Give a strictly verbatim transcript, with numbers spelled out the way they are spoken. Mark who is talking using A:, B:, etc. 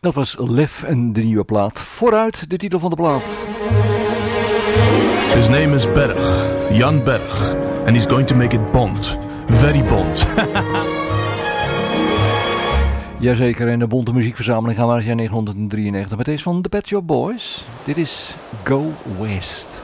A: Dat was Liv en de nieuwe plaat. Vooruit, de titel van de plaat.
B: His name is Berg, Jan Berg, and he's going to make it Bond. Very Bond.
A: Jazeker, en de bonte muziekverzameling gaan we naar het jaar negentien drieënnegentig met deze van The Pet Shop Boys. Dit is Go West.